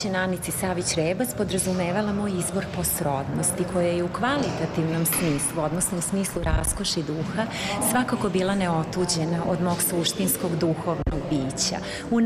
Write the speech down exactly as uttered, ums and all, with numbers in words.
Nanici Savić-Rebac podrazumevala moj izbor po srodnosti, koja je u kvalitativnom smislu, odnosno u smislu raskoši duha, svakako bila neotuđena od mog suštinskog duhovnog bića. U